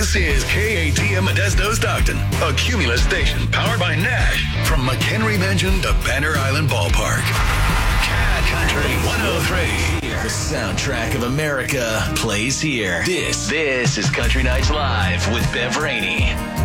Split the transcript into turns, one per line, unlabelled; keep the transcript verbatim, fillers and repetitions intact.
This is K A T M Modesto Stockton, a Cumulus station powered by Nash from McHenry Mansion to Banner Island Ballpark. Cat Country one oh three.
The soundtrack of America plays here. This, this is Country Nights Live with Bev Rainey.